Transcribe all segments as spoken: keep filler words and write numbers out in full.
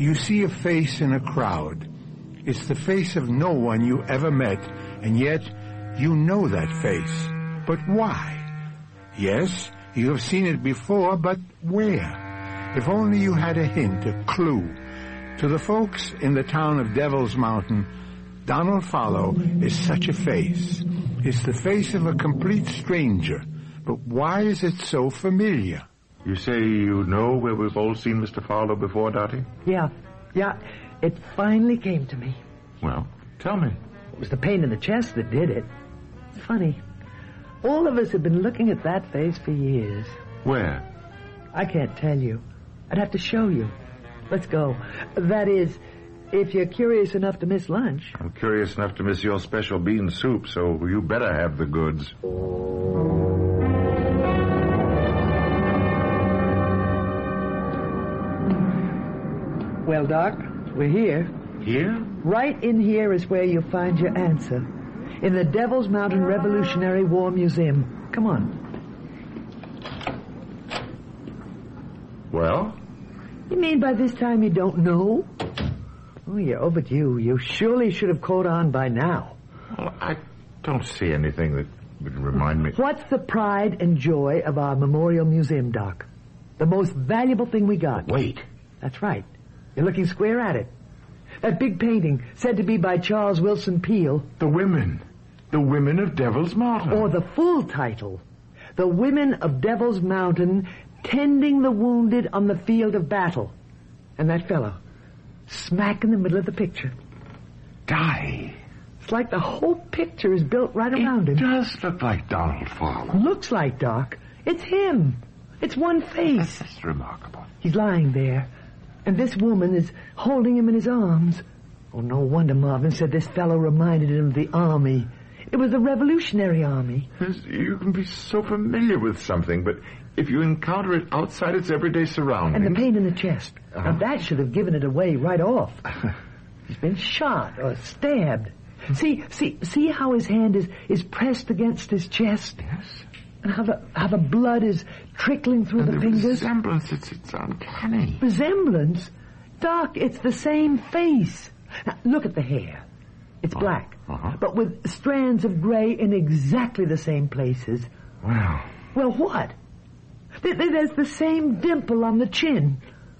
You see a face in a crowd. It's the face of no one you ever met, and yet you know that face. But why? Yes, you have seen it before, but where? If only you had a hint, a clue. To the folks in the town of Devil's Mountain, Donald Follow is such a face. It's the face of a complete stranger. But why is it so familiar? You say you know where we've all seen Mister Fowler before, Dottie? Yeah, yeah. It finally came to me. Well, tell me. It was the pain in the chest that did it. It's funny. All of us have been looking at that face for years. Where? I can't tell you. I'd have to show you. Let's go. That is, if you're curious enough to miss lunch. I'm curious enough to miss your special bean soup, so you better have the goods. Well, Doc, we're here. Here? Right in here is where you'll find your answer. In the Devil's Mountain Revolutionary War Museum. Come on. Well? You mean by this time you don't know? Oh, you're overdue. You surely should have caught on by now. Well, I don't see anything that would remind me. What's the pride and joy of our Memorial Museum, Doc? The most valuable thing we got. Wait. That's right. You're looking square at it. That big painting, said to be by Charles Wilson Peale. The women. The women of Devil's Mountain. Or the full title. The Women of Devil's Mountain Tending the Wounded on the Field of Battle. And that fellow, smack in the middle of the picture. Die. It's like the whole picture is built right around him. It does look like Donald Fowler. Looks like, Doc. It's him. It's one face. That's remarkable. He's lying there. And this woman is holding him in his arms. Oh, no wonder Marvin said this fellow reminded him of the army. It was the Revolutionary Army. You can be so familiar with something, but if you encounter it outside its everyday surroundings... And the pain in the chest. Uh-huh. Now, that should have given it away right off. He's been shot or stabbed. See, see, see how his hand is, is pressed against his chest? Yes. And how the, how the blood is trickling through and the, the fingers? resemblance, it's, it's uncanny. Resemblance? Doc, it's the same face. Now, look at the hair. It's black, uh-huh. but with strands of gray in exactly the same places. Wow. Well, what? There, there's the same dimple on the chin.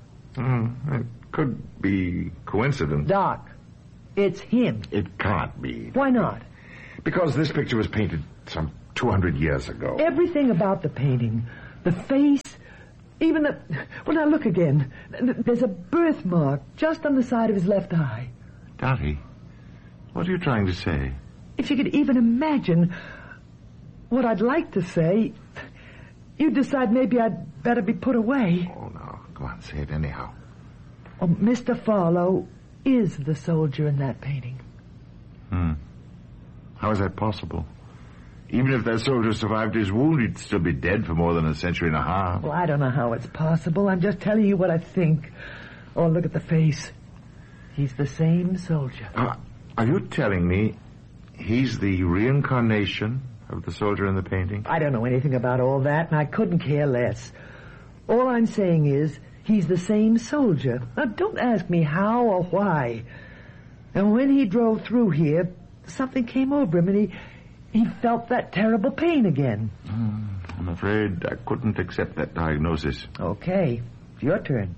Mm, it could be coincidence. Doc, it's him. It can't be. Why not? Because this picture was painted some two hundred years ago. Everything about the painting, the face, even the... Well, now look again. There's a birthmark just on the side of his left eye. Dottie, what are you trying to say? If you could even imagine what I'd like to say, you'd decide maybe I'd better be put away. Oh, no. Go on, say it anyhow. Oh, Mister Farlow is the soldier in that painting. Hmm. How is that possible? Even if that soldier survived his wound, he'd still be dead for more than a century and a half. Well, I don't know how it's possible. I'm just telling you what I think. Oh, look at the face. He's the same soldier. Uh, are you telling me he's the reincarnation of the soldier in the painting? I don't know anything about all that, and I couldn't care less. All I'm saying is he's the same soldier. Now, don't ask me how or why. And when he drove through here, something came over him, and he... He felt that terrible pain again. Mm, I'm afraid I couldn't accept that diagnosis. Okay, it's your turn.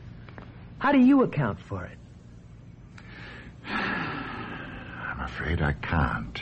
How do you account for it? I'm afraid I can't.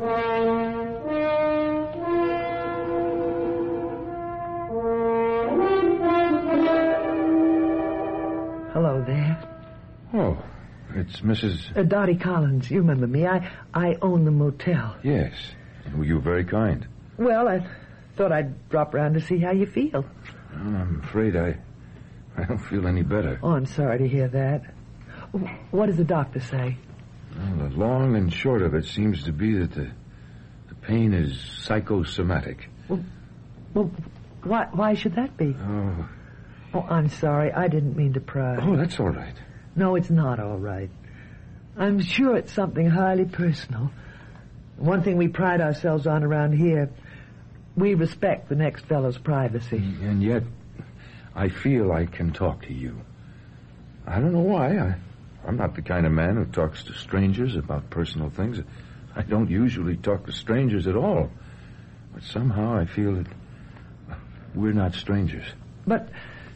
Hello there. Oh, it's Missus Uh, Dottie Collins. You remember me. I, I own the motel. Yes. Well, you were very kind. Well, I thought I'd drop round to see how you feel. Well, I'm afraid I... I don't feel any better. Oh, I'm sorry to hear that. What does the doctor say? Well, the long and short of it seems to be that the, the pain is psychosomatic. Well, well why, why should that be? Oh. Oh, I'm sorry. I didn't mean to pry. Oh, that's all right. No, it's not all right. I'm sure it's something highly personal. One thing we pride ourselves on around here, we respect the next fellow's privacy. And yet, I feel I can talk to you. I don't know why. I, I'm not the kind of man who talks to strangers about personal things. I don't usually talk to strangers at all. But somehow I feel that we're not strangers. But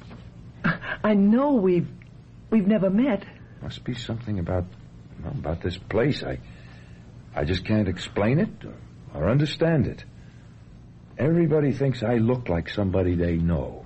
I know we've we've never met. Must be something about well, about this place. I I just can't explain it or, or understand it. Everybody thinks I look like somebody they know.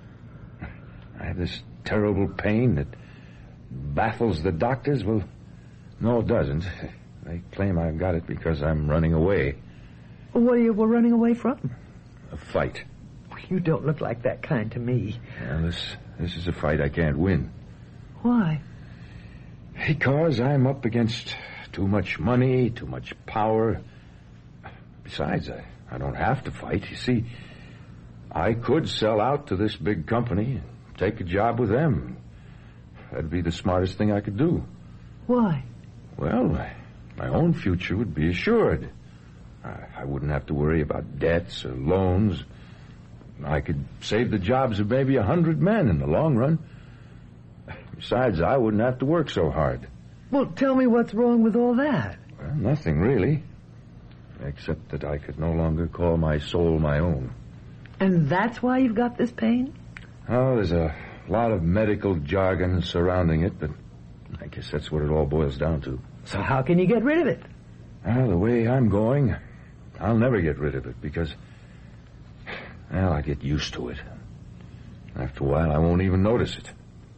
I have this terrible pain that baffles the doctors. Well, no, it doesn't. They claim I've got it because I'm running away. What are you we're running away from? A fight. You don't look like that kind to me. Well, this, this is a fight I can't win. Why? Because I'm up against too much money, too much power. Besides, I, I don't have to fight. You see, I could sell out to this big company and take a job with them. That'd be the smartest thing I could do. Why? Well, my, my own future would be assured. I, I wouldn't have to worry about debts or loans. I could save the jobs of maybe a hundred men in the long run. Besides, I wouldn't have to work so hard. Well, tell me what's wrong with all that. Well, nothing really. Except that I could no longer call my soul my own. And that's why you've got this pain? Oh, there's a lot of medical jargon surrounding it, but I guess that's what it all boils down to. So how can you get rid of it? Well, the way I'm going, I'll never get rid of it because, well, I get used to it. After a while, I won't even notice it.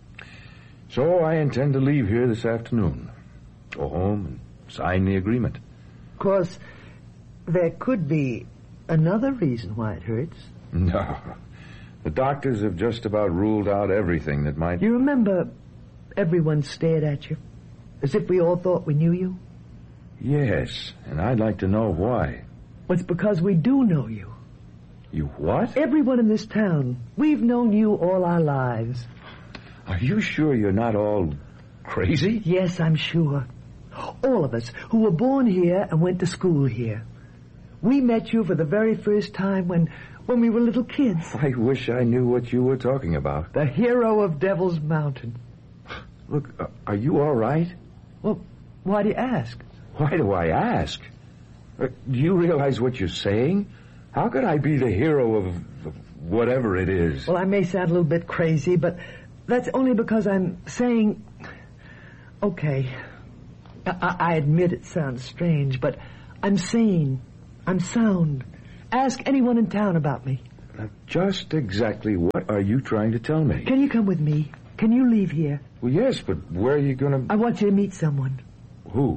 So I intend to leave here this afternoon. Go home and sign the agreement. Of course, there could be another reason why it hurts. No. The doctors have just about ruled out everything that might... You remember everyone stared at you? As if we all thought we knew you? Yes, and I'd like to know why. Well, it's because we do know you. You what? Everyone in this town. We've known you all our lives. Are you sure you're not all crazy? Yes, I'm sure. All of us who were born here and went to school here. We met you for the very first time when, when we were little kids. I wish I knew what you were talking about. The hero of Devil's Mountain. Look, uh, are you all right? Well, why do you ask? Why do I ask? Uh, do you realize what you're saying? How could I be the hero of, of whatever it is? Well, I may sound a little bit crazy, but that's only because I'm saying... Okay, I, I admit it sounds strange, but I'm sane. I'm sound. Ask anyone in town about me. Now, just exactly what are you trying to tell me? Can you come with me? Can you leave here? Well, yes, but where are you going to... I want you to meet someone. Who?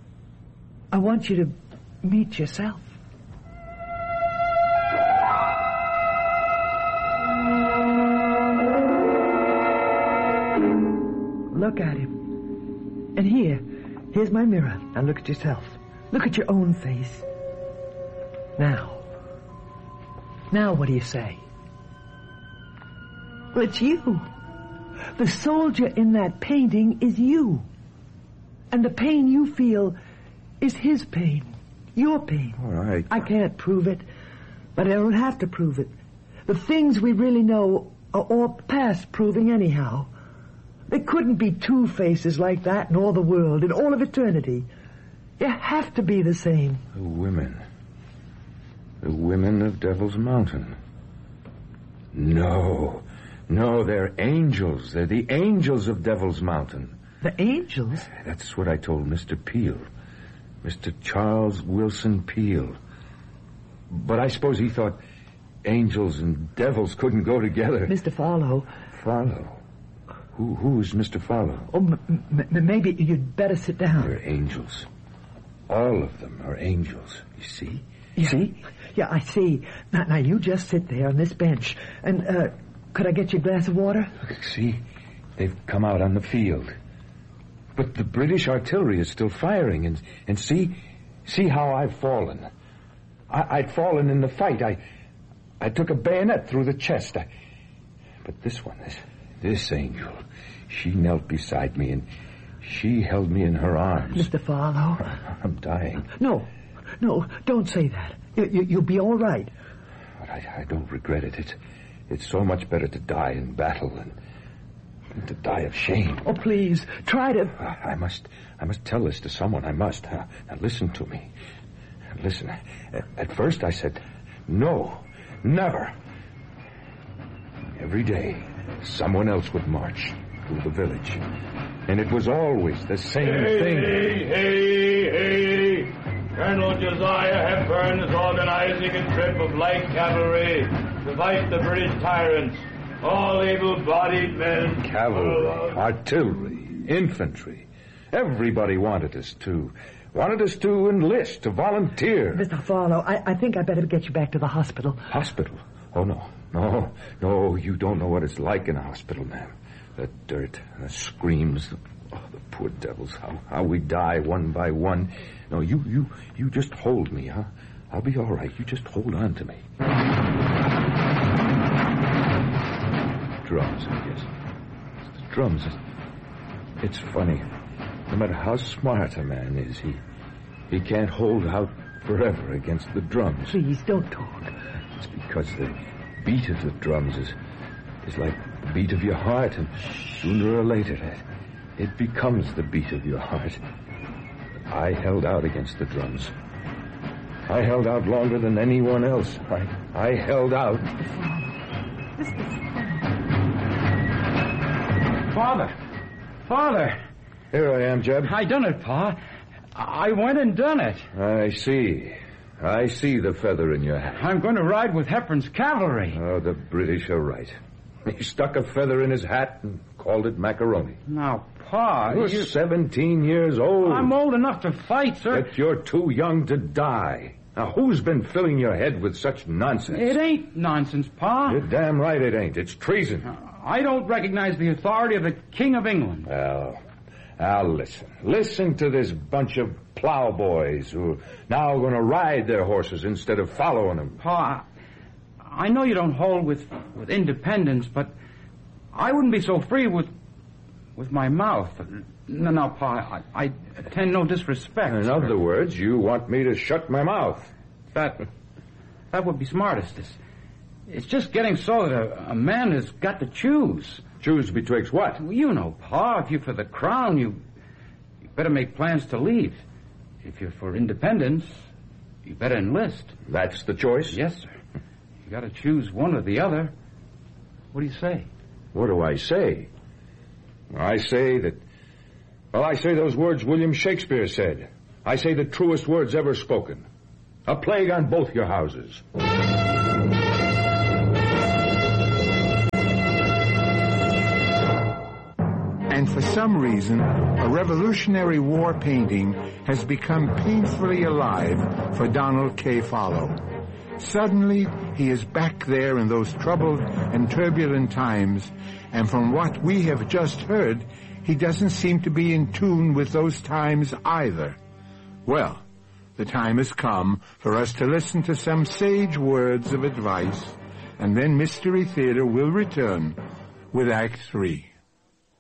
I want you to meet yourself. Look at him. And here, here's my mirror. Now look at yourself. Look at your own face. Now. Now what do you say? Well, it's you. The soldier in that painting is you. And the pain you feel is his pain. Your pain. All right. I can't prove it, but I don't have to prove it. The things we really know are all past proving anyhow. There couldn't be two faces like that in all the world, in all of eternity. You have to be the same. The women. The women of Devil's Mountain. No. No, they're angels. They're the angels of Devil's Mountain. The angels? That's what I told Mister Peel. Mister Charles Wilson Peel. But I suppose he thought angels and devils couldn't go together. Mister Farlow. Farlow? Who, who's Mister Farlow? Oh, m- m- maybe you'd better sit down. They're angels. All of them are angels, you see? Yeah. See? Yeah, I see. Now, now, you just sit there on this bench. And, uh, could I get you a glass of water? Look, see? They've come out on the field. But the British artillery is still firing. And, and see? See how I've fallen. I, I'd fallen in the fight. I I took a bayonet through the chest. I, but this one, this, this angel, she knelt beside me and she held me in her arms. Mister Farlow. I'm dying. No, no, don't say that. You, you, you'll be all right. But I, I don't regret it. It's, it's so much better to die in battle than, to die of shame. Oh, please, try to... I, I must, I must tell this to someone. I must. Uh, now listen to me. Listen. At, at first I said, no, never. Every day, someone else would march through the village. And it was always the same hey, thing. Hey, hey, hey! Colonel Josiah Hepburn is organizing a trip of light cavalry to fight the British tyrants. All able-bodied men. Cavalry, artillery, infantry. Everybody wanted us to. Wanted us to enlist, to volunteer. Mister Farlow, I, I think I better get you back to the hospital. Hospital? Oh, no. No, no, you don't know what it's like in a hospital, ma'am. The dirt, the screams, the, oh, the poor devils, how, how we die one by one. No, you, you, you just hold me, huh? I'll be all right. You just hold on to me. Drums, I guess. It's the drums. It's funny. No matter how smart a man is, he, he can't hold out forever against the drums. Please, don't talk. It's because the beat of the drums is, is like the beat of your heart, and sooner or later it, it becomes the beat of your heart. I held out against the drums. I held out longer than anyone else. I, I held out. Father! Father! Here I am, Jeb. I done it, Pa. I went and done it. I see. I see the feather in your hat. I'm going to ride with Hepburn's cavalry. Oh, the British are right. He stuck a feather in his hat and called it macaroni. Now, Pa, You're you... seventeen years old. I'm old enough to fight, sir. But you're too young to die. Now, who's been filling your head with such nonsense? It ain't nonsense, Pa. You're damn right it ain't. It's treason. I don't recognize the authority of the King of England. Well, now listen. Listen to this bunch of plowboys who are now going to ride their horses instead of following them. Pa, I know you don't hold with, with independence, but I wouldn't be so free with with my mouth. No, no, Pa, I, I intend no disrespect. In other words, you want me to shut my mouth. That, that would be smartest. It's, it's just getting so that a, a man has got to choose. Choose betwixt what? Well, you know, Pa, if you're for the crown, you, you better make plans to leave. If you're for independence, you better enlist. That's the choice? Yes, sir. You got to choose one or the other. What do you say? What do I say? I say that... Well, I say those words William Shakespeare said. I say the truest words ever spoken. A plague on both your houses. And for some reason, a Revolutionary War painting has become painfully alive for Donald K. Farlow. Suddenly, he is back there in those troubled and turbulent times, and from what we have just heard, he doesn't seem to be in tune with those times either. Well, the time has come for us to listen to some sage words of advice, and then Mystery Theater will return with Act Three.